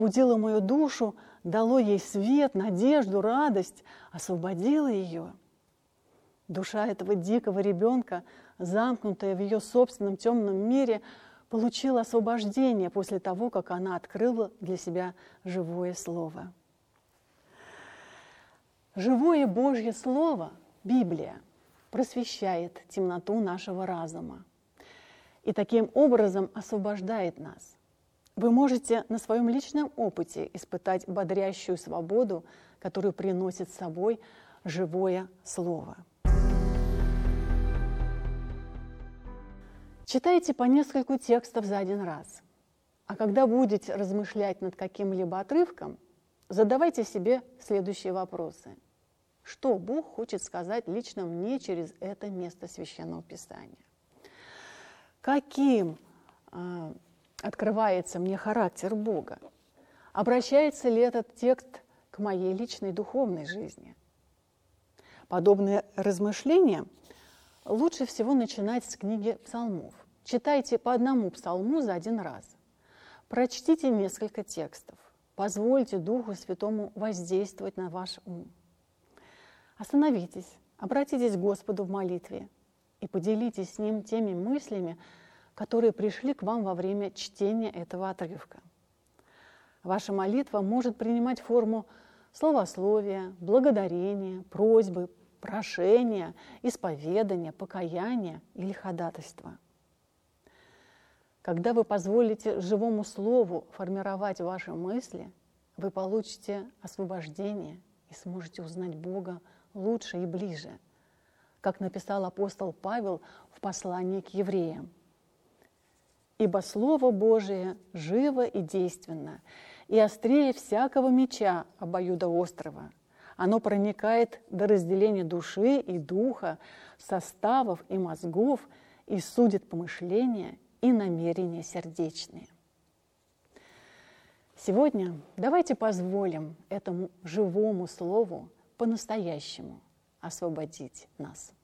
Будило мою душу, дало ей свет, надежду, радость, освободило ее. Душа этого дикого ребенка, замкнутая в ее собственном темном мире, получила освобождение после того, как она открыла для себя живое слово. Живое Божье Слово, Библия, просвещает темноту нашего разума и таким образом освобождает нас. Вы можете на своем личном опыте испытать бодрящую свободу, которую приносит с собой живое Слово. Читайте по нескольку текстов за один раз. А когда будете размышлять над каким-либо отрывком, задавайте себе следующие вопросы. Что Бог хочет сказать лично мне через это место Священного Писания? Каким открывается мне характер Бога? Обращается ли этот текст к моей личной духовной жизни? Подобные размышления лучше всего начинать с книги Псалмов. Читайте по одному псалму за один раз. Прочтите несколько текстов. Позвольте Духу Святому воздействовать на ваш ум. Остановитесь, обратитесь к Господу в молитве и поделитесь с Ним теми мыслями, которые пришли к вам во время чтения этого отрывка. Ваша молитва может принимать форму словословия, благодарения, просьбы, прошения, исповедания, покаяния или ходатайства. Когда вы позволите живому слову формировать ваши мысли, вы получите освобождение и сможете узнать Бога лучше и ближе, как написал апостол Павел в послании к евреям. «Ибо Слово Божие живо и действенно, и острее всякого меча обоюдоострого. Оно проникает до разделения души и духа, составов и мозгов, и судит помышления и намерения сердечные». Сегодня давайте позволим этому живому слову по-настоящему освободить нас.